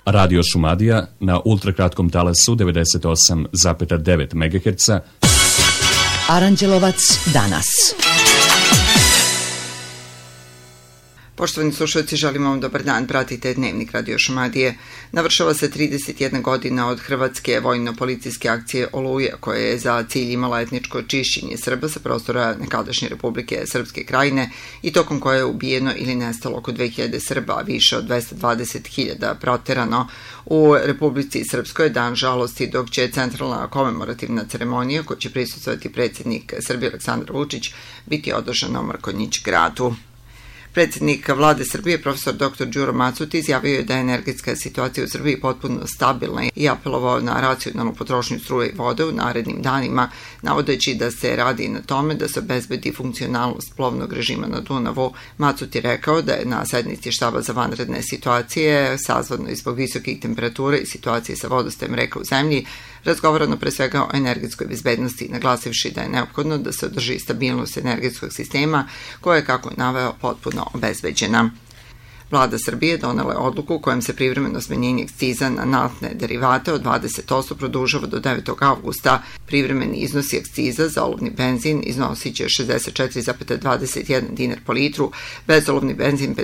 Radio Šumadija na ultrakratkom talasu 98,9 MHz. Aranđelovac danas. Poštovani slušalci, želimo vam dobar dan. Pratite Dnevnik Radio Šumadije. Navršava se 31 godina od hrvatske vojno-policijske akcije Oluja, koja je za cilj imala etničko čišćenje Srba sa prostora nekadašnje Republike Srpske Krajine i tokom koje je ubijeno ili nestalo oko 2000 Srba, više od 220.000 proterano. U Republici Srpskoj je dan žalosti, dok će centralna komemorativna ceremonija, koju će prisustvovati predsjednik Srbije Aleksandar Vučić, biti održana u Mrkonjić gradu. Predsjednik vlade Srbije, profesor dr. Đuro Macuti, izjavio je da je energetska situacija u Srbiji potpuno stabilna i apelovao na racionalnu potrošnju struje i vode u narednim danima, navodeći da se radi na tome da se obezbedi funkcionalnost plovnog režima na Dunavu. Macuti rekao da je na sednici štaba za vanredne situacije, sazvanoj zbog visokih temperatura i situacije sa vodostajem reka u zemlji, razgovarano pre svega o energetskoj bezbednosti, naglasivši da je neophodno da se održi stabilnost energetskog sistema koja je, kako je naveo, potpuno obezbeđena. Vlada Srbije donela je odluku kojom se privremeno smanjenje akciza na naftne derivate od 20% produžava do 9. avgusta. Privremeni iznosi akciza za olovni benzin iznosit će 64,21 dinar po litru, bezolovni benzin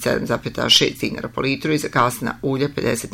57,6 dinara po litru i za gasna ulja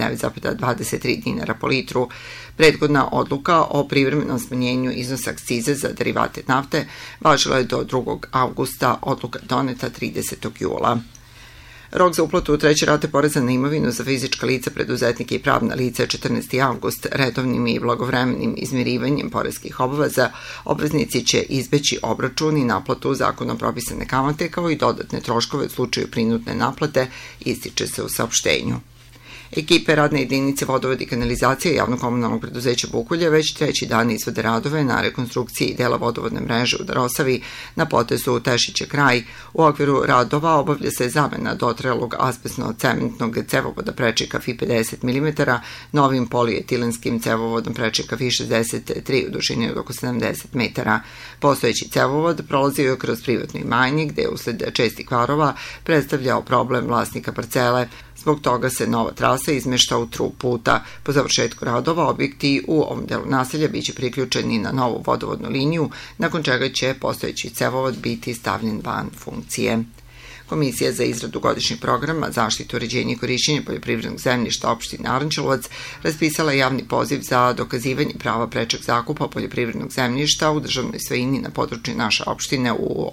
59,23 dinara po litru. Prethodna odluka o privremenom smanjenju iznosa akcize za derivate nafte važila je do 2. avgusta, odluka doneta 30. jula. Rok za uplatu treće rate poreza na imovinu za fizička lica, preduzetnike i pravna lica je 14. avgust. Redovnim i blagovremenim izmirivanjem poreskih obaveza obveznici će izbeći obračun i naplatu zakonom propisane kamate, kao i dodatne troškove u slučaju prinudne naplate, ističe se u saopštenju. Ekipe radne jedinice vodovod i kanalizacije javno-komunalnog preduzeća Bukulje već treći dan izvode radove na rekonstrukciji dela vodovodne mreže u Darosavi na potezu Tešiće kraj. U okviru radova obavlja se zamena dotrajalog azbestno-cementnog cevovoda prečika FI 50 mm novim polijetilenskim cevovodom prečika FI 63 u dužini od oko 70 metara. Postojeći cevovod prolazio je kroz privatno imanje, gde je usled čestih kvarova predstavljao problem vlasnika parcele. Zbog toga se nova trasa izmešta u trup puta. Po završetku radova objekti u ovom delu naselja biće priključeni na novu vodovodnu liniju, nakon čega će postojeći cevovod biti stavljen van funkcije. Komisija za izradu godišnjeg programa zaštitu, uređenja i korišćenja poljoprivrednog zemljišta opštine Aranđelovac raspisala javni poziv za dokazivanje prava prečeg zakupa poljoprivrednog zemljišta u državnoj svojini na području naše opštine u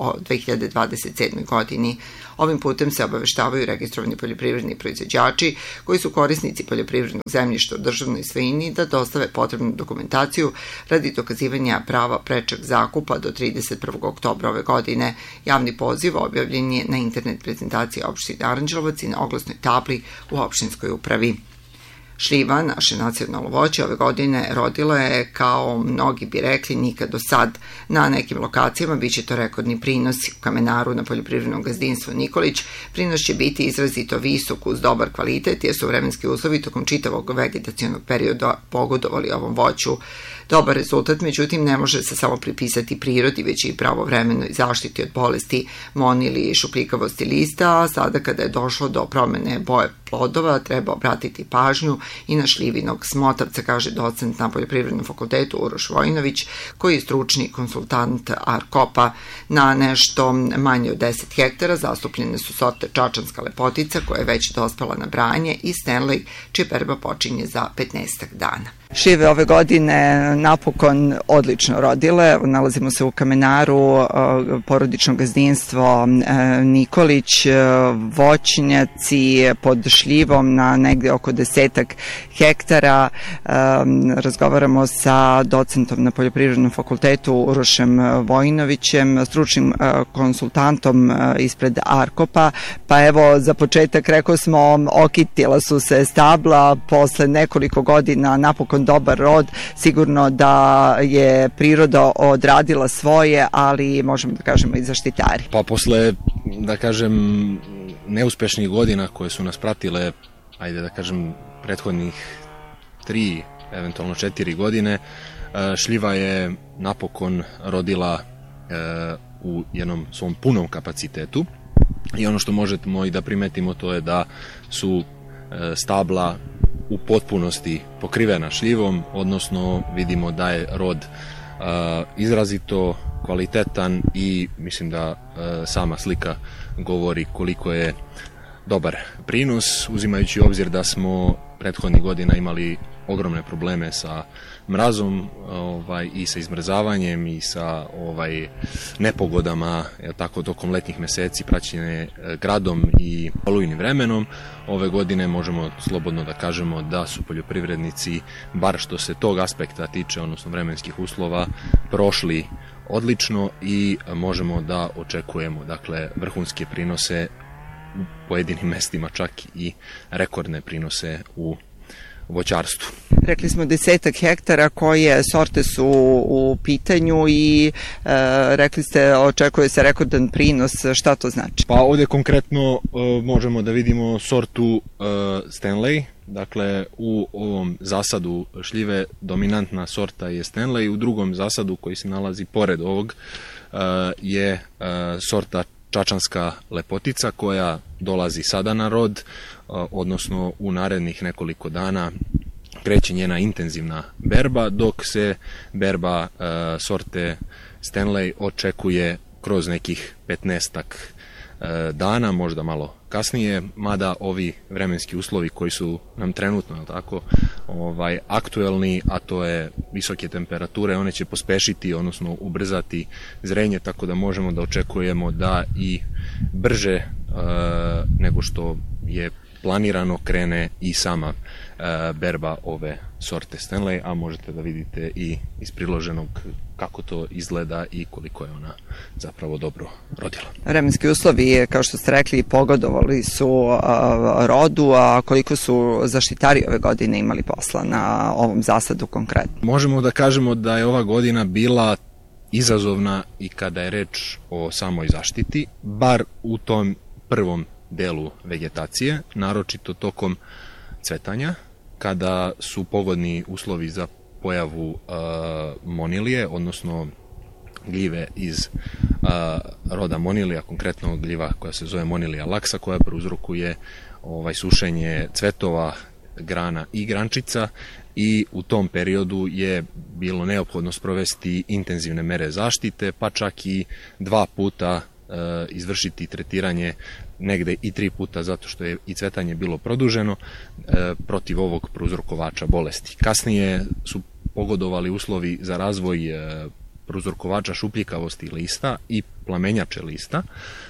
2027. godini. Ovim putem se obaveštavaju registrovani poljoprivredni proizvođači koji su korisnici poljoprivrednog zemljišta u državnoj svojini da dostave potrebnu dokumentaciju radi dokazivanja prava prečeg zakupa do 31. oktobra ove godine. Javni poziv objavljen je na internet prezentaciji opštine Aranđelovac i na oglasnoj tabli u opštinskoj upravi. Šljiva, naše nacionalno voće, ove godine rodila je, kao mnogi bi rekli, nikad do sad. Na nekim lokacijama biće to rekordni prinosi. U Kamenaru na poljoprivrednom gazdinstvu Nikolić prinos će biti izrazito visok uz dobar kvalitet, jer su vremenski uslovi tokom čitavog vegetacionog perioda pogodovali ovom voću. Dobar rezultat, međutim, ne može se samo pripisati prirodi, već i pravovremenoj zaštiti od bolesti, monili i šupljikavosti lista, a sada kada je došlo do promene boje plodova, treba obratiti pažnju i na šljivinog smotavca, kaže docent na Poljoprivrednom fakultetu Uroš Vojinović, koji je stručni konsultant Arkopa. Na nešto manje od 10 hektara zastupljene su sorte Čačanska lepotica, koja je već dospela na branje, i Stanley, čija berba počinje za 15 dana. Šljive ove godine napokon odlično rodile. Nalazimo se u Kamenaru, porodično gazdinstvo Nikolić, voćnjaci pod šljivom na negde oko 10 hektara. Razgovaramo sa docentom na Poljoprivrednom fakultetu Urošem Vojinovićem, stručnim konsultantom ispred Arkopa. Pa evo, za početak rekao smo, okitila su se stabla, posle nekoliko godina napokon dobar rod, sigurno da je priroda odradila svoje, ali možemo da kažemo i zaštitari. Pa posle, da kažem, neuspešnih godina koje su nas pratile, ajde da kažem, prethodnih 3, eventualno 4 godine, šljiva je napokon rodila u jednom svom punom kapacitetu i ono što možemo i da primetimo to je da su stabla u potpunosti pokrivena šljivom, odnosno vidimo da je rod izrazito kvalitetan i mislim da sama slika govori koliko je dobar prinos, uzimajući u obzir da smo prethodnih godina imali ogromne probleme sa mrazom i sa izmrzavanjem i sa nepogodama, tako tokom letnjih meseci praćene gradom i olujnim vremenom. Ove godine možemo slobodno da kažemo da su poljoprivrednici, bar što se tog aspekta tiče, odnosno vremenskih uslova, prošli odlično i možemo da očekujemo vrhunske prinose u pojedinim mestima, čak i rekordne prinose u voćarstvu. Rekli smo 10 hektara, koje sorte su u pitanju i rekli ste očekuje se rekordan prinos, šta to znači? Pa ovdje konkretno možemo da vidimo sortu Stanley, dakle u ovom zasadu šljive dominantna sorta je Stanley, u drugom zasadu koji se nalazi pored ovog je sorta Čačanska lepotica koja dolazi sada na rod, odnosno u narednih nekoliko dana kreće njena intenzivna berba, dok se berba sorte Stanley očekuje kroz nekih 15-ak dana, možda malo kasnije, mada ovi vremenski uslovi koji su nam trenutno aktuelni, a to je visoke temperature, one će pospešiti, odnosno ubrzati zrenje, tako da možemo da očekujemo da i brže nego što je planirano krene i sama berba ove sorte Stanley, a možete da vidite i iz priloženog kako to izgleda i koliko je ona zapravo dobro rodila. Vremenski uslovi, kao što ste rekli, pogodovali su rodu, a koliko su zaštitari ove godine imali posla na ovom zasadu konkretno? Možemo da kažemo da je ova godina bila izazovna i kada je reč o samoj zaštiti, bar u tom prvom delu vegetacije, naročito tokom cvetanja, kada su pogodni uslovi za pojavu monilije, odnosno gljive iz roda monilija, konkretno gljiva koja se zove Monilija laxa, koja prouzrokuje sušenje cvetova, grana i grančica, i u tom periodu je bilo neophodno sprovesti intenzivne mere zaštite, pa čak i 2 puta izvršiti tretiranje, negde i 3 puta, zato što je i cvetanje bilo produženo, protiv ovog prouzrokovača bolesti. Kasnije su pogodovali uslovi za razvoj prouzrokovača šupljikavosti lista i plamenjače lista.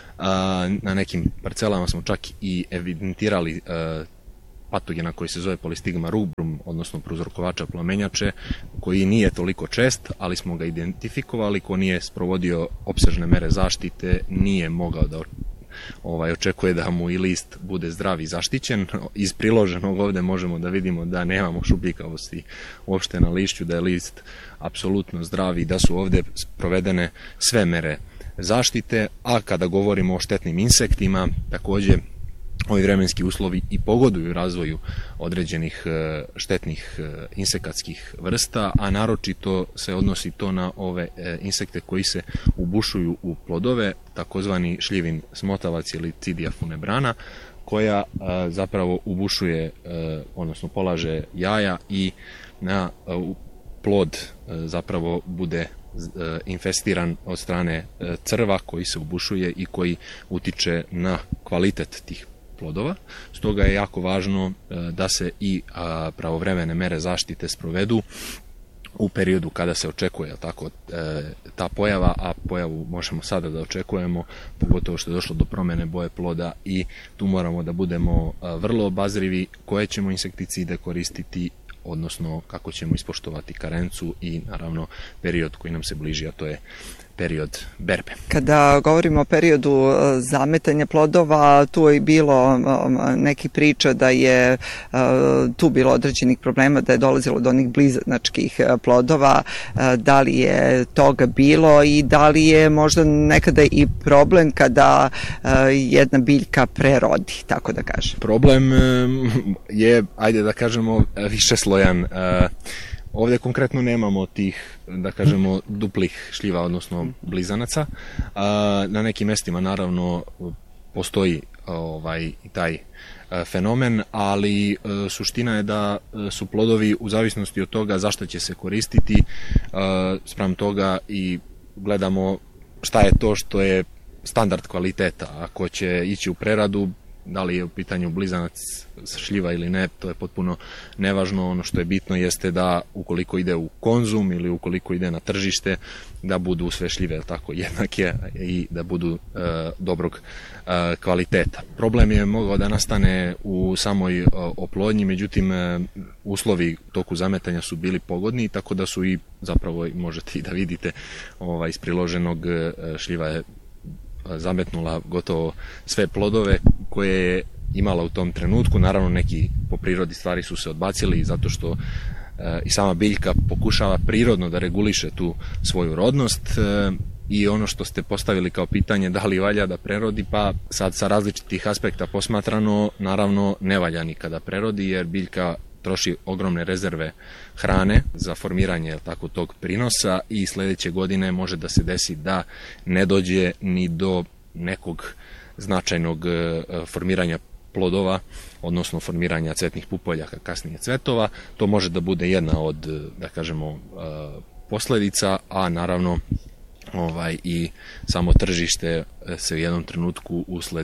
Na nekim parcelama smo čak i evidentirali patogena koji se zove Polistigma rubrum, odnosno prouzrokovača plamenjače, koji nije toliko čest, ali smo ga identifikovali. Ko nije sprovodio opsežne mere zaštite nije mogao da očekuje da mu i list bude zdrav i zaštićen. Iz priloženog ovde možemo da vidimo da nemamo šupljikavosti uopšte na lišću, da je list apsolutno zdrav i da su ovde provedene sve mere zaštite. A kada govorimo o štetnim insektima, takođe ovi vremenski uslovi i pogoduju razvoju određenih štetnih insekatskih vrsta, a naročito se odnosi to na ove insekte koji se ubušuju u plodove, takozvani šljivin smotavac ili Cidia funebrana, koja zapravo ubušuje, odnosno polaže jaja i na plod zapravo bude infestiran od strane crva koji se ubušuje i koji utiče na kvalitet tih plodova. Stoga je jako važno da se i pravovremene mere zaštite sprovedu u periodu kada se očekuje ta pojava, a pojavu možemo sada da očekujemo, pogotovo što je došlo do promene boje ploda, i tu moramo da budemo vrlo obazrivi koje ćemo insekticide koristiti, odnosno kako ćemo ispoštovati karencu i naravno period koji nam se bliži, a to je period berbe. Kada govorimo o periodu zametanja plodova, tu je bilo neki priča da je tu bilo određenih problema, da je dolazilo do onih blizanačkih plodova. Da li je toga bilo i da li je možda nekada i problem kada jedna biljka prerodi, tako da kažem? Problem je, ajde da kažemo, višeslojan. Ovdje konkretno nemamo tih, da kažemo, duplih šljiva, odnosno blizanaca. Na nekim mestima naravno postoji taj fenomen, ali suština je da su plodovi u zavisnosti od toga zašto će se koristiti, spram toga i gledamo šta je to što je standard kvaliteta. Ako će ići u preradu, da li je u pitanju blizanac šljiva ili ne, to je potpuno nevažno. Ono što je bitno jeste da ukoliko ide u konzum ili ukoliko ide na tržište, da budu sve šljive tako jednake i da budu dobrog kvaliteta. Problem je mogao da nastane u samoj oplodnji, međutim uslovi u toku zametanja su bili pogodni, tako da su i zapravo možete i da vidite iz priloženog šljiva je zametnula gotovo sve plodove koje je imala u tom trenutku. Naravno, neki po prirodi stvari su se odbacili zato što i sama biljka pokušava prirodno da reguliše tu svoju rodnost i ono što ste postavili kao pitanje da li valja da prerodi, pa sad sa različitih aspekta posmatrano, naravno ne valja nikada prerodi jer biljka troši ogromne rezerve hrane za formiranje tog prinosa i sledeće godine može da se desi da ne dođe ni do nekog značajnog formiranja plodova, odnosno formiranja cvetnih pupolja, kasnije cvetova. To može da bude jedna od, da kažemo, posledica, a naravno i samo tržište se u jednom trenutku usled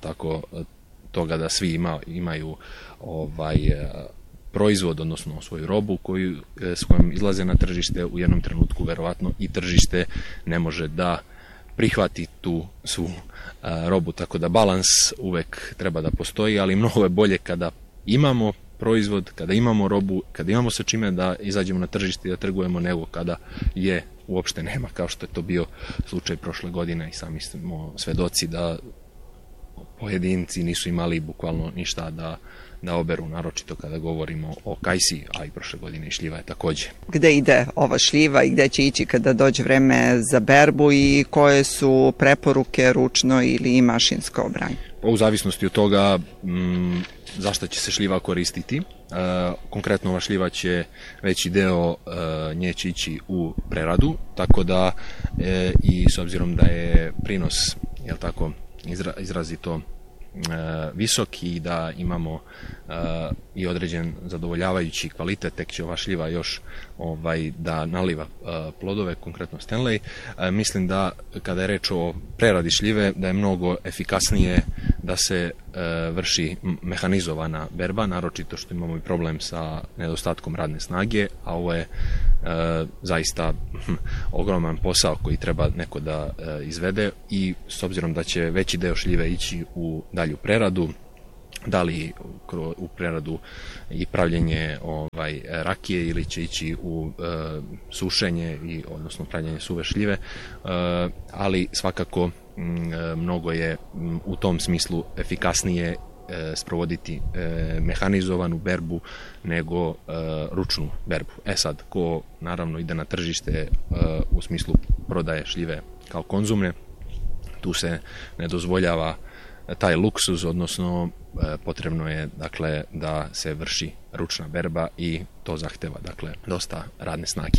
toga da svi imaju proizvod, odnosno svoju robu s kojom izlaze na tržište, u jednom trenutku verovatno i tržište ne može da prihvati tu svu robu, tako da balans uvek treba da postoji, ali mnogo je bolje kada imamo proizvod, kada imamo robu, kada imamo sa čime da izađemo na tržište i da trgujemo, nego kada je uopšte nema, kao što je to bio slučaj prošle godine i sami smo svedoci da pojedinci nisu imali bukvalno ništa da oberu, naročito kada govorimo o kajsi, a i prošle godine i šljiva je takođe. Gde ide ova šljiva i gde će ići kada dođe vreme za berbu i koje su preporuke ručno ili mašinsko obranje? U zavisnosti od toga za šta će se šljiva koristiti. Konkretno ova šljiva će veći deo nje će ići u preradu, tako da i s obzirom da je prinos izrazito visok i da imamo i određen zadovoljavajući kvalitet, tek će ova šljiva još da naliva plodove, konkretno Stanley. Mislim da kada je reč o preradi šljive, da je mnogo efikasnije da se vrši mehanizovana berba, naročito što imamo i problem sa nedostatkom radne snage, a ovo je zaista ogroman posao koji treba neko da izvede i s obzirom da će veći deo šljive ići u dalju preradu, da li u preradu i pravljenje rakije ili će ići u sušenje odnosno pravljenje suve šljive, ali svakako mnogo je u tom smislu efikasnije sprovoditi mehanizovanu berbu nego ručnu berbu. Sad, ko naravno ide na tržište u smislu prodaje šljive kao konzumne, tu se ne dozvoljava taj luksuz, odnosno potrebno je da se vrši ručna berba i to zahteva dosta radne snage.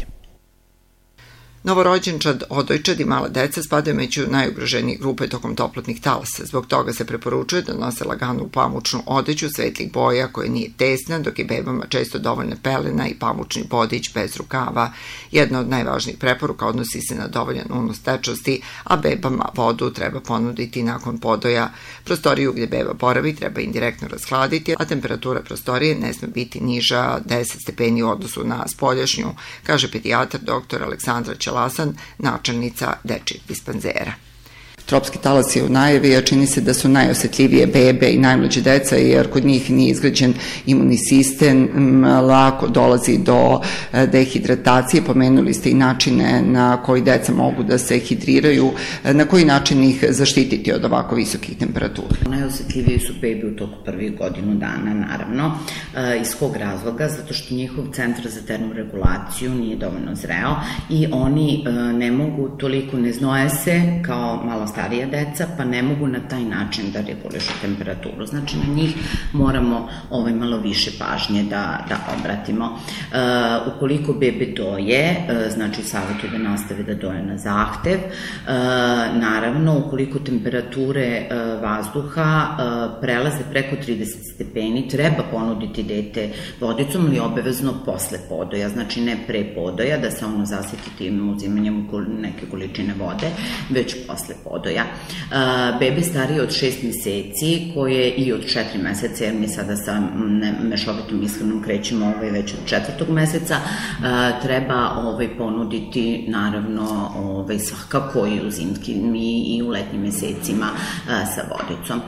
Novorođenčad, odojčad i mala deca spadaju među najugroženije grupe tokom toplotnih talasa. Zbog toga se preporučuje da nose laganu pamučnu odeću svetlih boja koja nije tesna, dok je bebama često dovoljna pelena i pamučni bodić bez rukava. Jedna od najvažnijih preporuka odnosi se na dovoljan unos tečnosti, a bebama vodu treba ponuditi nakon podoja. Prostoriju gdje beba boravi treba indirektno rashladiti, a temperatura prostorije ne sme biti niža 10 stepeni u odnosu na spoljašnju, kaže pedijatar dr. Aleksandra Ćelasan, načelnica dečijeg dispanzera. Tropski talas je u najavi, a čini se da su najosetljivije bebe i najmlađe deca, jer kod njih nije izgrađen imunni sistem, lako dolazi do dehidratacije. Pomenuli ste i načine na koji deca mogu da se hidriraju, na koji način ih zaštititi od ovako visokih temperatura. Najosetljivije su bebe u toku prvih godinu dana, naravno. Iz kog razloga? Zato što njihov centar za termoregulaciju nije dovoljno zreo i oni ne mogu, toliko ne znoje se kao mala starija deca, pa ne mogu na taj način da regulišu temperaturu. Znači, na njih moramo malo više pažnje da obratimo. Ukoliko bebe doje, znači savjetuju da nastave da doje na zahtev. Naravno, ukoliko temperature vazduha prelaze preko 30 stepeni, treba ponuditi dete vodicom, ali obavezno posle podoja, znači ne pre podoja, da se ono zasiti tim uzimanjem neke količine vode, već posle podoja. Bebe starije od 6 meseci, koje i od 4 meseca, jer mi sada sa mešovitom ishranom krećemo već od 4. meseca, treba ponuditi naravno svakako i u zimskim i u letnjim mesecima sa vodicom.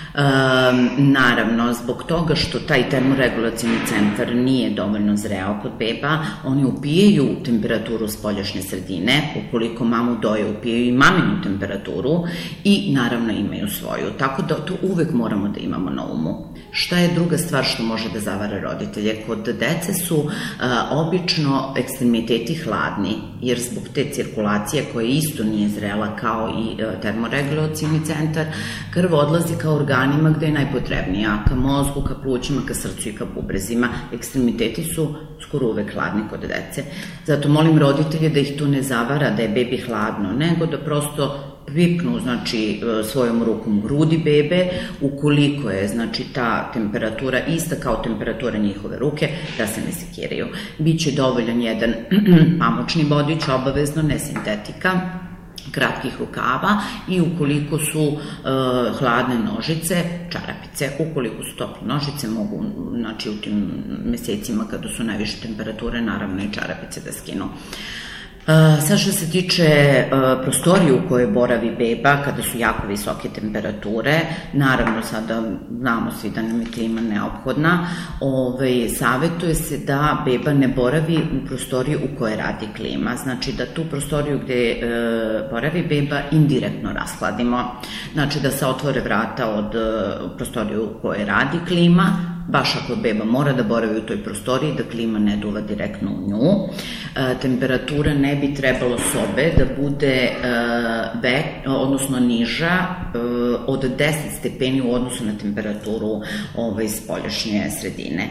Naravno, zbog toga što taj termoregulacioni centar nije dovoljno zreo kod beba, oni upijaju temperaturu spoljašnje sredine, ukoliko mamu doje upijaju i maminu temperaturu i naravno imaju svoju, tako da to uvek moramo da imamo na umu. Šta je druga stvar što može da zavara roditelje? Kod dece su obično ekstremiteti hladni, jer zbog te cirkulacije koja isto nije zrela kao i termoregulacioni centar, krv odlazi ka organima gde je najpotrebnija, ka mozgu, ka plućima, ka srcu i ka bubrezima. Ekstremiteti su skoro uvek hladni kod dece. Zato molim roditelje da ih to ne zavara da je bebi hladno, nego da prosto pipnu, znači, svojom rukom grudi bebe, ukoliko je, znači, ta temperatura ista kao temperatura njihove ruke, da se ne sekiraju. Biće dovoljan jedan pamučni vodič, obavezno, ne sintetika, kratkih rukava i ukoliko su hladne nožice, čarapice. Ukoliko su tople nožice, mogu, znači, u tim mesecima kada su najviše temperature, naravno i čarapice da skinu. Sad što se tiče prostorije u kojoj boravi beba kada su jako visoke temperature, naravno sada znamo svi da nam je klima neophodna, savjetuje se da beba ne boravi u prostoriji u kojoj radi klima, znači da tu prostoriju gde boravi beba indirektno rashladimo, znači da se otvore vrata od prostorije u kojoj radi klima, baš ako beba mora da boravi u toj prostoriji, da klima ne duva direktno u nju. Temperatura ne bi trebalo sobe da bude odnosno niža od 10 stepeni u odnosu na temperaturu spoljašnje sredine.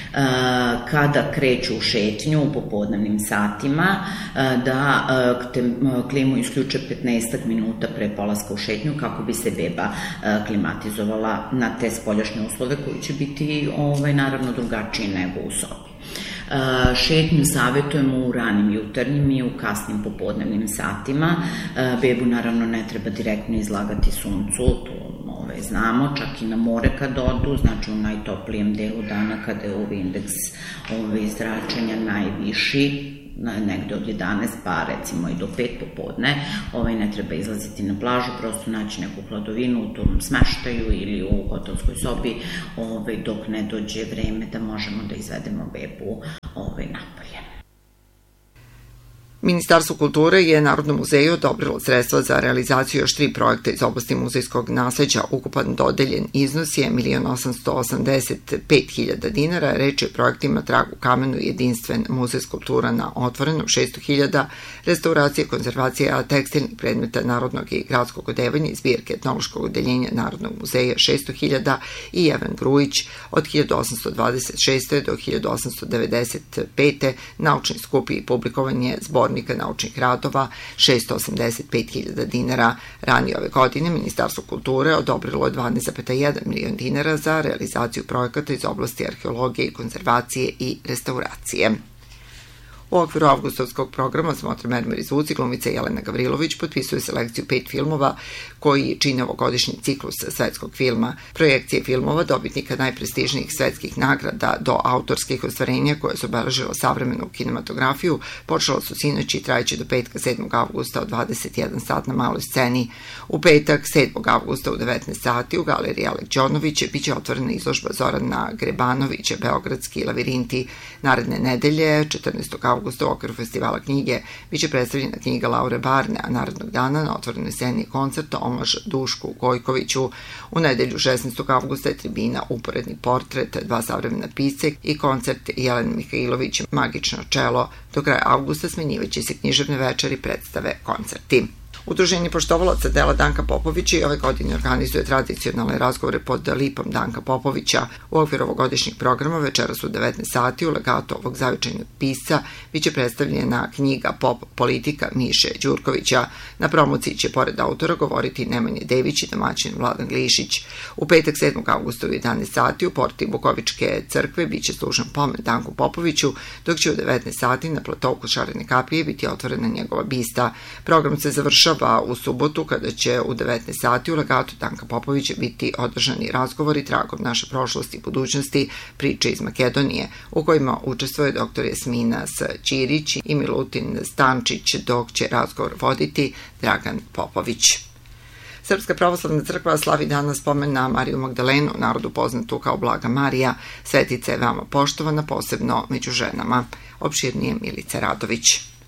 Kada kreću u šetnju u popodnevnim satima, da klimu isključe 15 minuta pre polaska u šetnju kako bi se beba klimatizovala na te spoljašnje uslove koji će biti naravno drugačiji nego u sobi. Šetnju savjetujemo u ranim jutarnjim i u kasnim popodnevnim satima. Bebu naravno ne treba direktno izlagati suncu, to znamo, čak i na more kad odu, znači u najtoplijem delu dana kada je indeks zračenja najviši, negde od 11 pa recimo i do 5 popodne, ne treba izlaziti na plažu, prosto naći neku hladovinu u tom smeštaju ili u hotelskoj sobi dok ne dođe vreme da možemo da izvedemo bebu napolje. Ministarstvo kulture je Narodnom muzeju odobrilo sredstva za realizaciju još 3 projekta iz oblasti muzejskog nasleđa. Ukupan dodeljen iznos je 1.885.000 dinara. Reč je o projektima Trag u kamenu, jedinstven muzej skulptura na otvorenom 600.000, restauracije, konzervacija tekstilnih predmeta narodnog i gradskog odevanja iz zbirke etnološkog odeljenja Narodnog muzeja 600.000 i Jevan Grujić od 1826. do 1895. naučni skup i publikovanje zbornika naučnih radova 685.000 dinara. Ranije ove godine Ministarstvo kulture odobrilo 12,1 milion dinara za realizaciju projekata iz oblasti arheologije, konzervacije i restauracije. U okviru avgustovskog programa Smotra mermeri zvuci glumica Jelena Gavrilović potpisuje selekciju 5 filmova koji čine ovogodišnji ciklus svetskog filma. Projekcije filmova dobitnika najprestižnijih svetskih nagrada do autorskih ostvarenja koje su obeležilo savremenu kinematografiju počelo su sinoć i trajeće do petka 7. avgusta od 21 sat na maloj sceni. U petak 7. avgusta u 19 sati u galeriji Alek Đonović biće otvorena izložba Zorana Grebanovića Beogradski lavirinti. Naredne nedelje 14. avgusta u okviru festivala knjige biće predstavljena knjiga Laure Barne, a narednog dana na otvorenoj sceni je koncert omaž Dušku Gojkoviću. U nedelju 16. avgusta je tribina Uporedni portret, 2 savremena pisce i koncert Jelene Mihajlović Magično čelo. Do kraja avgusta smenjivaće se književne večeri, predstave, koncerti. Udruženje poštovalaca dela Danka Popovića i ove godine organizuje tradicionalne razgovore pod lipom Danka Popovića. U okviru ovogodišnjeg programa večeras u 19 sati u legatu ovog zavičajnog pisca biće predstavljena knjiga Pop politika Miše Đurkovića. Na promociji će pored autora govoriti Nemanja Dević i domaćin Vladan Glišić. U petak 7. augusta u 11 sati u porti Bukovičke crkve biće služen pomen Danku Popoviću, dok će u 19 sati na platoku Šarene kapije biti otvorena njegova bista. Program se završava u subotu kada će u 19 sati u legatu Danka Popovića biti održani razgovori tragom naše prošlosti i budućnosti, priče iz Makedonije, u kojima učestvuje dr. Jasmina Ćirić i Milutin Stančić, dok će razgovor voditi Dragan Popović. Srpska pravoslavna crkva slavi danas spomen na Mariju Magdalenu, narodu poznatu kao Blaga Marija. Svetica je veoma poštovana, posebno među ženama. Opširnije Milica Radović.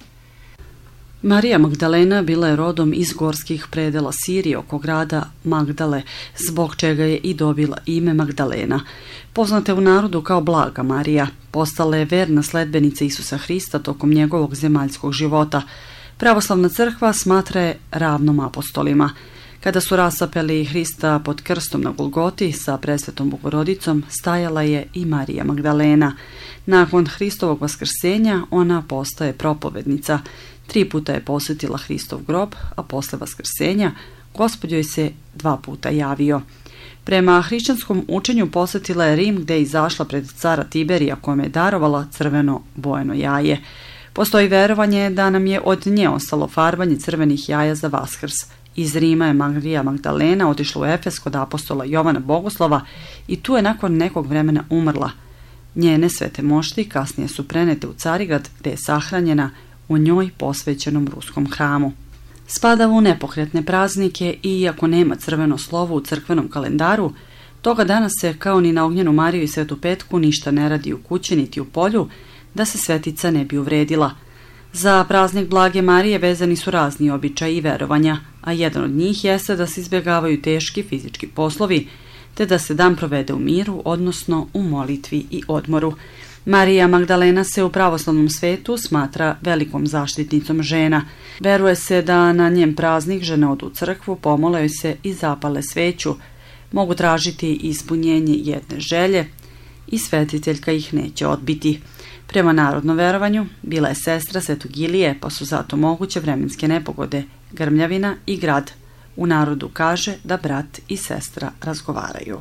Marija Magdalena bila je rodom iz gorskih predela Sirije oko grada Magdale, zbog čega je i dobila ime Magdalena. Poznata je u narodu kao Blaga Marija, postala je verna sledbenica Isusa Hrista tokom njegovog zemaljskog života. Pravoslavna crkva smatra je ravnom apostolima. Kada su rasapeli Hrista pod krstom na Golgoti sa presvetom Bogorodicom, stajala je i Marija Magdalena. Nakon Hristovog vaskrsenja ona postaje propovednica. 3 puta je posjetila Hristov grob, a posle vaskrsenja Gospod joj se 2 puta javio. Prema hrišćanskom učenju posjetila je Rim, gde je izašla pred cara Tiberija, kome je darovala crveno bojeno jaje. Postoji verovanje da nam je od nje ostalo farbanje crvenih jaja za Vaskrs. Iz Rima je Marija Magdalena otišla u Efes kod apostola Jovana Bogoslova i tu je nakon nekog vremena umrla. Njene svete mošti kasnije su prenete u Carigrad, gde je sahranjena u njoj posvećenom ruskom hramu. Spada u nepokretne praznike i iako nema crveno slovo u crkvenom kalendaru, toga dana se kao ni na Ognjenu Mariju i Svetu Petku ništa ne radi u kući niti u polju, da se svetica ne bi uvredila. Za praznik Blage Marije vezani su razni običaji i verovanja, a jedan od njih jeste da se izbjegavaju teški fizički poslovi, te da se dan provede u miru, odnosno u molitvi i odmoru. Marija Magdalena se u pravoslavnom svetu smatra velikom zaštitnicom žena. Veruje se da na njen praznik žene odu u crkvu, pomole joj se i zapale sveću. Mogu tražiti ispunjenje jedne želje i svetiteljka ih neće odbiti. Prema narodnom verovanju, bila je sestra Svetog Ilije, pa su zato moguće vremenske nepogode, grmljavina i grad. U narodu kaže da brat i sestra razgovaraju.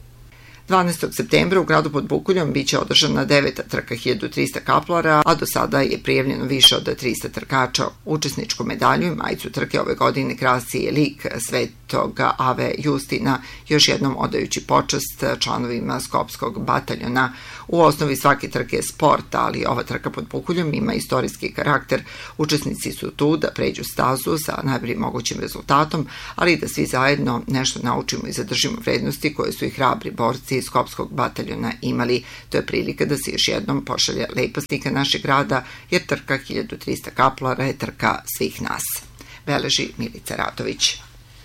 12. septembra u gradu pod Bukuljom biće održana 9. trka 1300 kaplara, a do sada je prijavljeno više od 300 trkača. Učesničku medalju i majicu trke ove godine krasi lik Svetog Ave Justina, još jednom odajući počast članovima Skopskog bataljona. U osnovi svake trke je sport, ali ova trka pod Bukuljom ima istorijski karakter. Učesnici su tu da pređu stazu sa najboljim mogućim rezultatom, ali i da svi zajedno nešto naučimo i zadržimo vrednosti koje su i hrabri borci Skopskog bataljona imali. To je prilika da se još jednom pošalje lepa slika našeg grada, jer trka 1300 kaplara je trka svih nas. Beleži Milica Radović.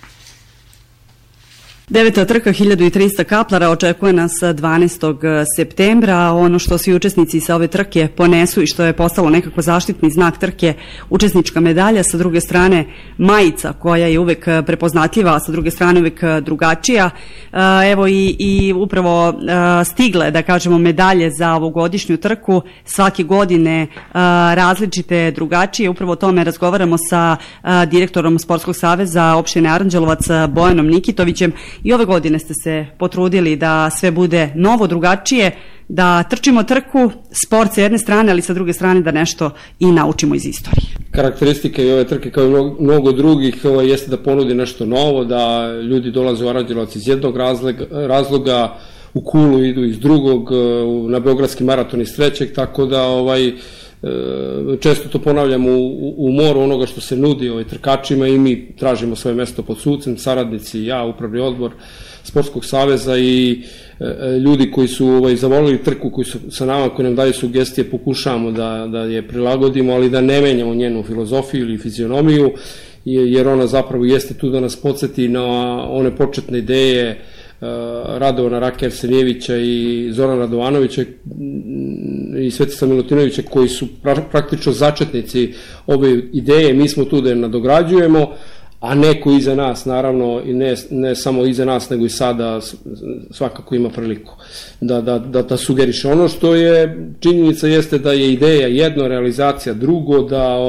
9. trka 1300 kaplara očekuje nas 12. septembra. Ono što svi učesnici sa ove trke ponesu i što je postalo nekako zaštitni znak trke, učesnička medalja, sa druge strane majica koja je uvek prepoznatljiva, a sa druge strane uvek drugačija. Evo i upravo stigle, da kažemo, medalje za ovogodišnju trku, svake godine različite, drugačije. Upravo o tome razgovaramo sa direktorom Sportskog saveza opštine Aranđelovac, Bojanom Nikitovićem. I ove godine ste se potrudili da sve bude novo, drugačije, da trčimo trku, sport sa jedne strane, ali sa druge strane da nešto i naučimo iz istorije. Karakteristika i ove trke, kao i mnogo drugih, jeste da ponudi nešto novo, da ljudi dolaze u Aranđelovac iz jednog razloga, u Kulu idu iz drugog, na Beogradski maraton iz trećeg, tako da često to ponavljamo u moru onoga što se nudi trkačima i mi tražimo svoje mesto pod sucem, saradnici, ja, upravni odbor Sportskog saveza i ljudi koji su zavolili trku, koji su sa nama, koji nam daju sugestije, pokušavamo da je prilagodimo, ali da ne menjamo njenu filozofiju ili fizionomiju, jer ona zapravo jeste tu da nas podsjeti na one početne ideje Radovana Rake-Arsenijevića i Zorana Radovanovića i Svetislava Milutinovića, koji su praktično začetnici ove ideje. Mi smo tu da je nadograđujemo, a neko iza nas, naravno, i ne samo iza nas, nego i sada svakako ima priliku da sugeriše. Ono što je činjenica jeste da je ideja jedno, realizacija drugo, da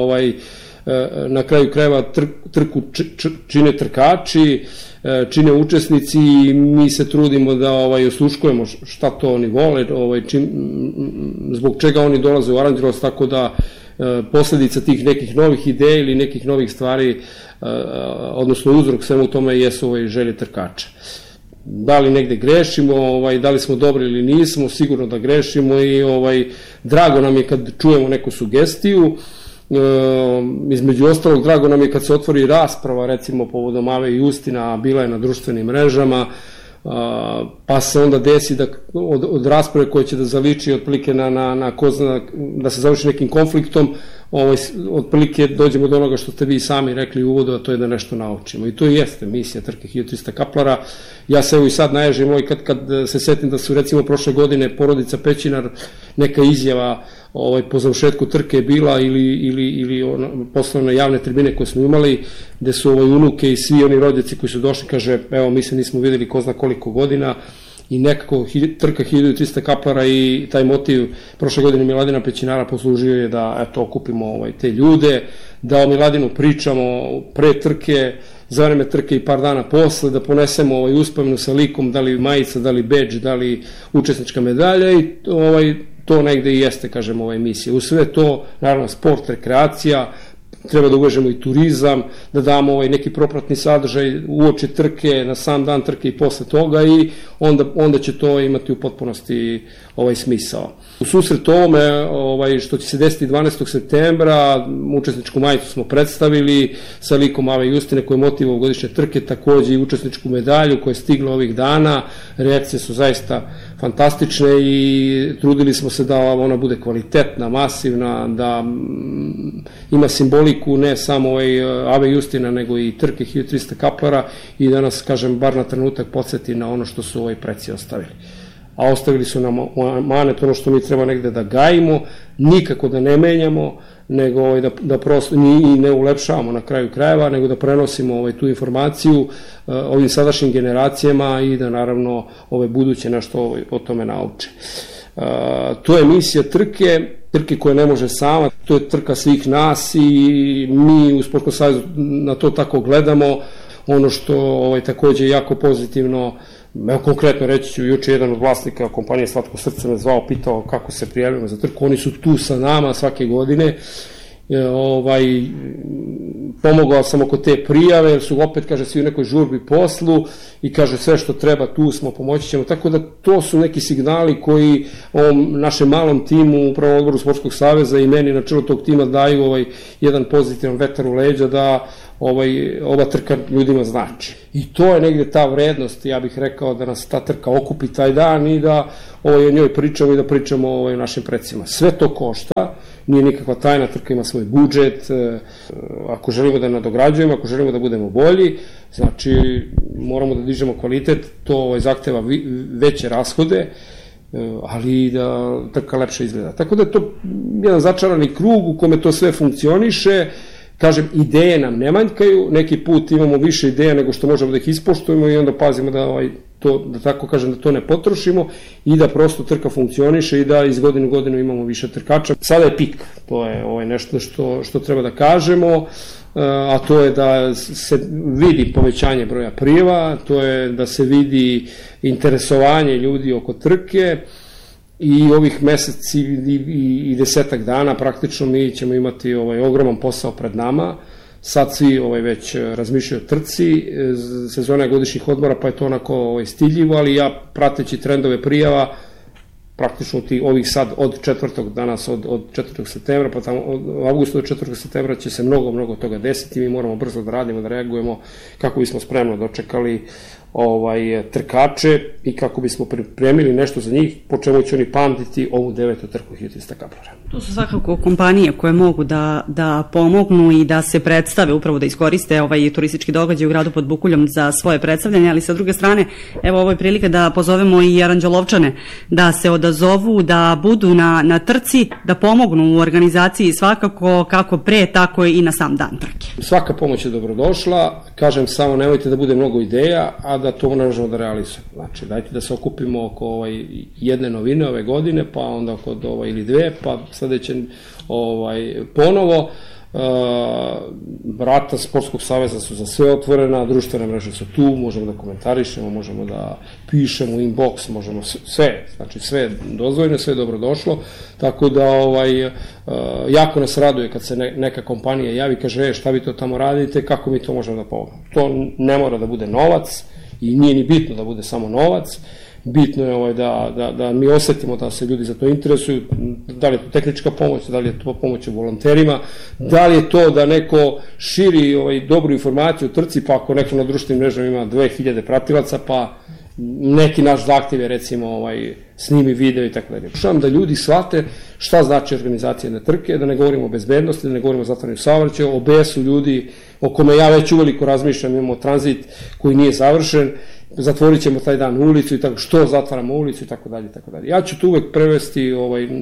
na kraju krajeva trku čine trkači, čine učesnici i mi se trudimo da osluškujemo šta to oni vole, zbog čega oni dolaze u Aranđelovac, tako da posledica tih nekih novih ideja ili nekih novih stvari, odnosno uzrok svemu tome jesu želje trkača. Da li negde grešimo, da li smo dobri ili nismo, sigurno da grešimo i drago nam je kad čujemo neku sugestiju. Između ostalog, drago nam je kad se otvori rasprava, recimo povodom Ave Justina, bila je na društvenim mrežama, pa se onda desi da od rasprave koja će da zaliči otprilike da se završi nekim konfliktom, otprilike dođemo do onoga što ste vi sami rekli u uvodu, a to je da nešto naučimo. I to i jeste misija trke 1300 kaplara. Ja se evo i sad naježim, kad se setim da su recimo prošle godine porodica Pećinar, neka izjava po završetku trke je bila ili poslane javne tribine koje smo imali, gde su unuke i svi oni rođaci koji su došli, kaže, evo mi se nismo videli ko zna koliko godina, i nekako trka 1300 kaplara i taj motiv prošle godine Miladina Pećinara poslužio je da okupimo te ljude, da o Miladinu pričamo pre trke, za vreme trke i par dana posle, da ponesemo uspomenu sa likom, da li majica, da li bedž, da li učesnička medalja, i to negde i jeste, kažem, emisija. U sve to, naravno, sport, rekreacija, treba da uvežemo i turizam, da damo neki propratni sadržaj uoči trke, na sam dan trke i posle toga, i onda će to imati u potpunosti smisao. U susret ovome, što će se desiti 12. septembra, učesničku majicu smo predstavili sa likom Ave Justine koji je motiv ovogodišnje trke, takođe i učesničku medalju koja je stigla ovih dana. Reakcije su zaista fantastične i trudili smo se da ona bude kvalitetna, masivna, da ima simboliku ne samo Ave Justina, nego i trke 1300 kaplara, i da nas, kažem, bar na trenutak podsjeti na ono što su preci ostavili. A ostavili su nam manet, ono što mi treba negde da gajimo, nikako da ne menjamo, nego da prosto i ne ulepšavamo na kraju krajeva, nego da prenosimo tu informaciju ovim sadašnjim generacijama i da naravno ove buduće nešto o tome nauče. To je misija trke koja ne može sama, to je trka svih nas i mi u Sportskom savezu na to tako gledamo. Ono što takođe je jako pozitivno, konkretno reći ću, juče jedan od vlasnika kompanije Slatko srce me zvao, pitao kako se prijavljamo za trku, oni su tu sa nama svake godine, pomogao sam oko te prijave, jer su opet, kaže, svi u nekoj žurbi poslu i kaže sve što treba tu smo, pomoći ćemo, tako da to su neki signali koji ovom našem malom timu, upravo odboru Sportskog saveza i meni na čelu tog tima daju jedan pozitivan vetar u leđa da ova trka ljudima znači. I to je negde ta vrednost, ja bih rekao, da nas ta trka okupi taj dan i da o njoj pričamo i da pričamo o našim precima. Sve to košta, nije nikakva tajna, trka ima svoj budžet, ako želimo da nadograđujemo, ako želimo da budemo bolji, znači moramo da dižemo kvalitet, to zahteva veće rashode, ali i da trka lepše izgleda. Tako da je to jedan začarani krug u kome to sve funkcioniše. Kažem, ideje nam ne manjkaju, neki put imamo više ideja nego što možemo da ih ispoštujemo i onda pazimo da da tako kažem, da to ne potrošimo i da prosto trka funkcioniše i da iz godine u godinu imamo više trkača. Sada je pik, to je nešto što treba da kažemo, a to je da se vidi povećanje broja prijava, to je da se vidi interesovanje ljudi oko trke, i ovih meseci i 10 dana praktično mi ćemo imati ogroman posao pred nama. Sad svi već razmišljaju o trci, sezona je godišnjih odmora, pa je to onako stiljivo, ali ja prateći trendove prijava, praktično ovih sad od 4. danas, od 4. septembra, pa tamo od avgusta do 4. septembra će se mnogo toga desiti, mi moramo brzo da radimo, da reagujemo kako bismo spremno dočekali trkače i kako bismo pripremili nešto za njih, po čemu će oni pamtiti ovu 9. trku 1300 kaplara. To su svakako kompanije koje mogu da pomognu i da se predstave, upravo da iskoriste turistički događaj u gradu pod Bukuljom za svoje predstavljanje, ali sa druge strane, evo ovo je prilika da pozovemo i Aranđelovčane da se odazovu da zovu, da budu na trci, da pomognu u organizaciji svakako kako pre, tako i na sam dan trke. Svaka pomoć je dobrodošla, kažem samo nemojte da bude mnogo ideja, a da to ne možemo da realizujemo. Znači, dajte da se okupimo oko jedne novine ove godine, pa onda oko ili dve, pa sledeće ponovo. Vrata Sportskog saveza su za sve otvorena, društvene mreže su tu, možemo da komentarišemo, možemo da pišemo inbox, možemo sve, znači sve je dozvoljeno, sve je dobrodošlo, tako da jako nas raduje kad se neka kompanija javi, kaže šta vi to tamo radite, kako mi to možemo da pomognemo. To ne mora da bude novac i nije ni bitno da bude samo novac. Bitno je da mi osetimo da se ljudi za to interesuju, da li je to tehnička pomoć, da li je to pomoć u volonterima, da li je to da neko širi dobru informaciju o trci, pa ako neko na društvenim mrežama ima 2000 pratilaca, pa neki naš zahtev je recimo snimi video i tako dalje. Pokušavam da ljudi shvate šta znači organizacija jedne trke, da ne govorimo o bezbednosti, da ne govorimo o zatvaranju saobraćaja, o besu ljudi o kome ja već uveliko razmišljam, imamo tranzit koji nije završen, zatvorit ćemo taj dan ulicu i tako, što zatvaramo ulicu i tako dalje i tako dalje. Ja ću to uvek prevesti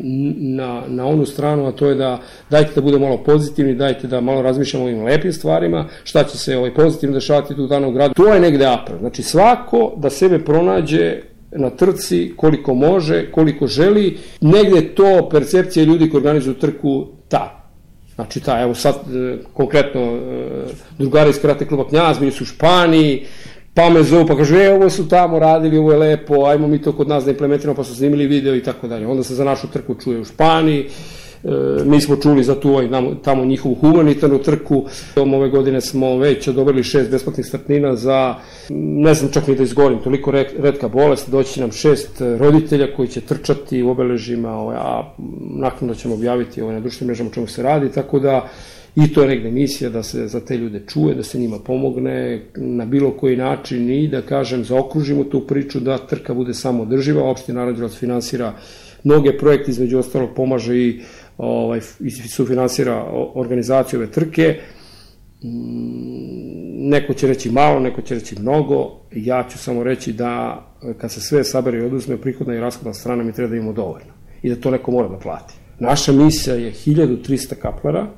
na onu stranu, a to je da dajte da bude malo pozitivni, dajte da malo razmišljamo o ovim lepim stvarima, šta će se pozitivno dešavati tu dana u gradu. To je negde apel. Znači svako da sebe pronađe na trci koliko može, koliko želi, negde to percepcija ljudi koji organizuju trku Znači evo sad konkretno drugari iz karate kluba Knjaz, bili su u Španiji, pa me zovu, pa kažu, ovo su tamo radili, ovo je lepo, ajmo mi to kod nas da implementiramo, pa su snimili video i tako dalje. Onda se za našu trku čuje u Španiji, mi smo čuli za tu tamo njihovu humanitarnu trku. Ove godine smo već odobrili 6 besplatnih startnina za, ne znam čak ni da izgovorim, toliko retka bolest, doći će nam 6 roditelja koji će trčati u obeležima, a nakon da ćemo objaviti na društvenim mrežama o čemu se radi, tako da i to je negde misija da se za te ljude čuje, da se njima pomogne na bilo koji način i da, kažem, zaokružimo tu priču da trka bude samo održiva. Opština Aranđelovac finansira mnoge projekte, između ostalog pomaže i sufinansira organizaciju ove trke. Neko će reći malo, neko će reći mnogo. Ja ću samo reći da kad se sve sabere i oduzme, prihodna i rashodna strana mi treba da imamo dovoljno i da to neko mora da plati. Naša misija je 1300 kaplara.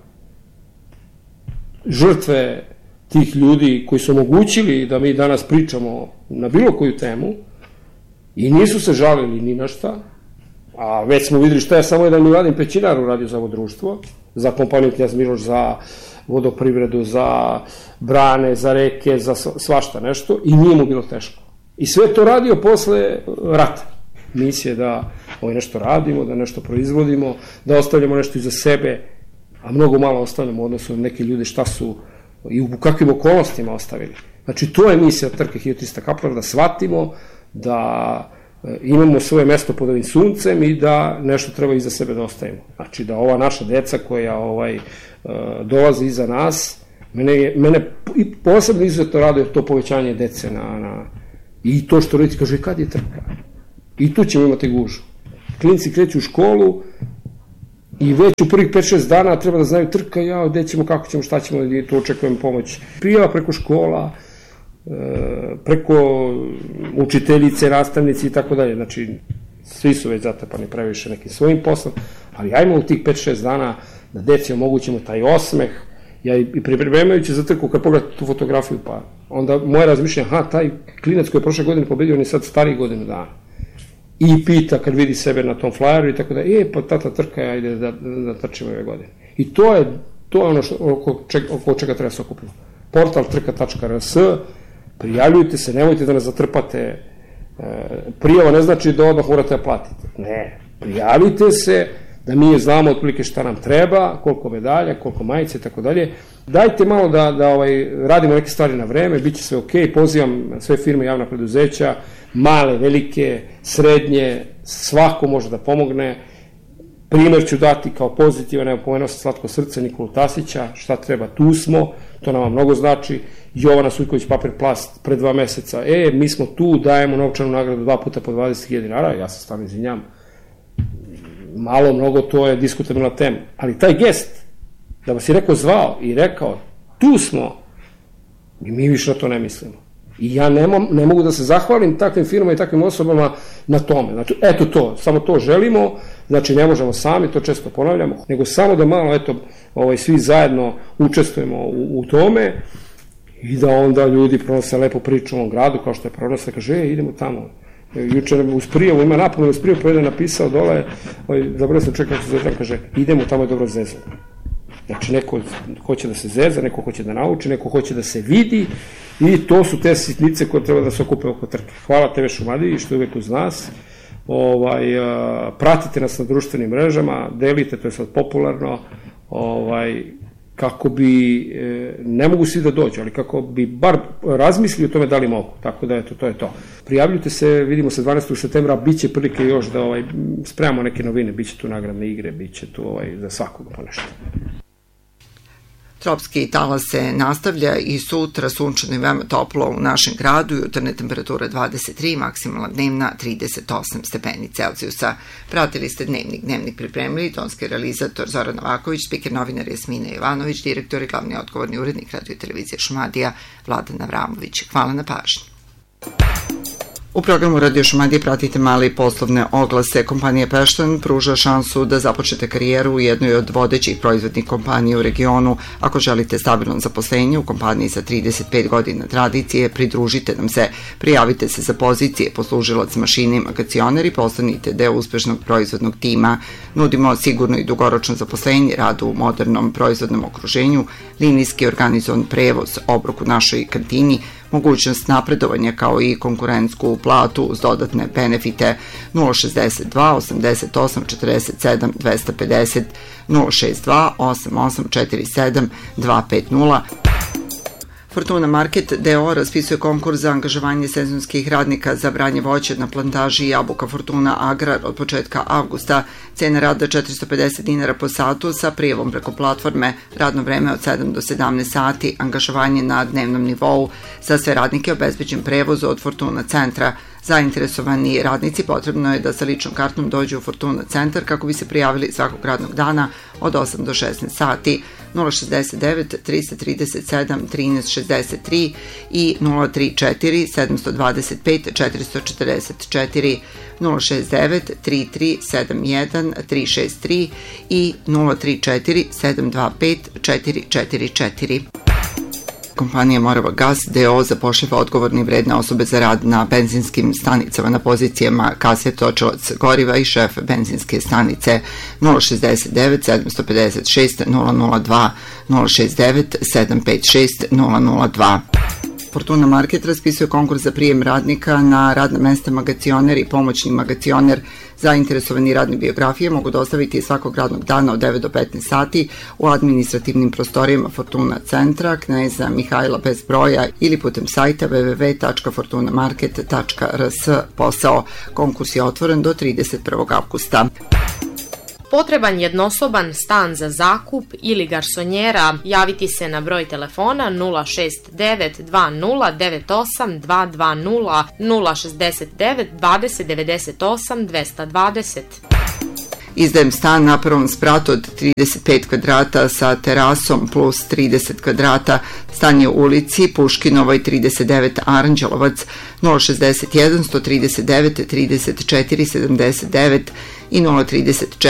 Žrtve tih ljudi koji su omogućili da mi danas pričamo na bilo koju temu i nisu se žalili ni na šta, a već smo videli šta je samo jedan Miladin Pećinar uradio za ovo društvo, za kompaniju Knjaz Miloš, za vodoprivredu, za brane, za reke, za svašta nešto i nije mu bilo teško. I sve to radio posle rata. Misija je da nešto radimo, da nešto proizvodimo, da ostavljamo nešto iza sebe, a mnogo malo ostavljamo u odnosu na neke ljude šta su i u kakvim okolnostima ostavili. Znači, to je misija trke 1300 kaplara, da shvatimo da imamo svoje mesto pod ovim suncem i da nešto treba iza sebe da ostavimo. Znači, da ova naša deca koja dolazi iza nas, mene i posebno izuzetno raduje to povećanje dece i to što roditelji kažu, kad je trka? I tu ćemo imati gužu. Klinci kreću u školu, i već u prvih 5-6 dana treba da znaju trka, gde ćemo, kako ćemo, šta ćemo, i tu očekujem pomoć. Prijava preko škola, preko učiteljice, nastavnici i tako dalje. Znači, svi su već zatrpani previše nekim svojim poslom, ali ajmo u tih 5-6 dana da deci omogućimo taj osmeh. Ja i pripremajući za trku, kad pogledate tu fotografiju, pa onda moje razmišljanje, taj klinac koji je prošle godine pobedio, on je sad stariji godinu dana. I pita kad vidi sebe na tom flyeru i tako da, pa tata trka, ajde da trčimo ove godine. I to je ono oko čega treba se okupiti. Portal trka.rs, prijavljujte se, nemojte da nas zatrpate. Prijava ne znači da odmah morate da platite. Ne, prijavite se, da mi znamo otprilike šta nam treba, koliko medalja, koliko majice i tako dalje. Dajte malo da radimo neke stvari na vreme, bit će sve okej. Pozivam sve firme, javna preduzeća, male, velike, srednje, svako može da pomogne. Primer ću dati kao pozitivan, evo pomenuo sam Slatko srce Nikolu Tasića, šta treba, tu smo, to nama mnogo znači. Jovana Sujković Papir Plast pre 2 meseca, mi smo tu, dajemo novčanu nagradu 2 puta po 20.000 dinara, ja se stvarno izvinjam, malo, mnogo, to je diskutabilna tema, ali taj gest, da vas je rekao zvao i rekao, tu smo, i mi više na to ne mislimo. I ja ne mogu da se zahvalim takvim firmama i takvim osobama na tome. Znači, eto to, samo to želimo, znači ne možemo sami, to često ponavljamo, nego samo da malo, svi zajedno učestvujemo u tome i da onda ljudi pronose lepo priču u ovom gradu, kao što je pronose, kaže, idemo tamo. Juče uz prijavu, ima napomenu uz prijavu, preden napisao dole, zaboravio sam čovjek kako se zezam, kaže, idemo tamo je dobro zezano. Znači, neko hoće da se zeza, neko hoće da nauči, neko hoće da se vidi i to su te sitnice koje treba da se okupe oko trke. Hvala TV Šumadiji što je uvek uz nas. Pratite nas na društvenim mrežama, delite, to je sad popularno, kako bi, ne mogu svi da dođu, ali kako bi bar razmislili o tome da li mogu. Tako da, eto, to je to. Prijavljujte se, vidimo se 12. septembra, bit će prilike još da spremamo neke novine, bit će tu nagradne igre, bit će tu za svakoga po nešto. Tropski talas se nastavlja i sutra sunčano i veoma toplo u našem gradu, jutarnje temperatura 23, maksimalna dnevna 38 stepeni Celzijusa. Pratili ste Dnevnik pripremili tonski realizator Zoran Novaković, spiker novinar Jasmina Jovanović, direktor i glavni odgovorni urednik Radio televizije Šumadija Vladan Avramović. Hvala na pažnji. U programu Radio Šumadije pratite male i poslovne oglase. Kompanija Pešten pruža šansu da započnete karijeru u jednoj od vodećih proizvodnih kompanija u regionu. Ako želite stabilno zaposlenje u kompaniji sa 35 godina tradicije, pridružite nam se. Prijavite se za pozicije poslužilac mašine i magacioner i postanite deo uspešnog proizvodnog tima. Nudimo sigurno i dugoročno zaposlenje, rad u modernom proizvodnom okruženju, linijski organizovan prevoz, obrok u našoj kantini, mogućnost napredovanja kao i konkurentsku platu uz dodatne benefite. 062 88 47 250 062 88 47 250. Fortuna Market D.O. raspisuje konkurs za angažovanje sezonskih radnika za branje voća na plantaži Jabuka Fortuna Agrar od početka avgusta. Cena rada 450 dinara po satu sa prijavom preko platforme, radno vreme od 7 do 17 sati, angažovanje na dnevnom nivou. Za sve radnike obezbeđen prevoz od Fortuna centra. Zainteresovani radnici potrebno je da sa ličnom kartom dođu u Fortuna centar kako bi se prijavili svakog radnog dana od 8 do 16 sati. 069 337 1363 i 034 725 444, 069 3371 363 i 034 725 444. Kompanija Morava Gas D.O. zapošljava odgovorne i vredne osobe za rad na benzinskim stanicama na pozicijama kaser točilac goriva i šef benzinske stanice. 069 756 002 069 756 002. Fortuna Market raspisuje konkurs za prijem radnika na radna mesta magacioner i pomoćni magacioner. Zainteresovani radne biografije mogu dostaviti svakog radnog dana od 9 do 15 sati u administrativnim prostorijama Fortuna centra, Kneza Mihajla bez broja ili putem sajta www.fortunamarket.rs. Posao. Konkurs je otvoren do 31. avgusta. Potreban jednosoban stan za zakup ili garsonjera, javiti se na broj telefona 069 20 98 220 069 20 98 220. Izdajem stan na prvom spratu od 35 kvadrata sa terasom plus 30 kvadrata. Stan je u ulici Puškinovoj 39 Aranđelovac, 061 139 34 79 i 034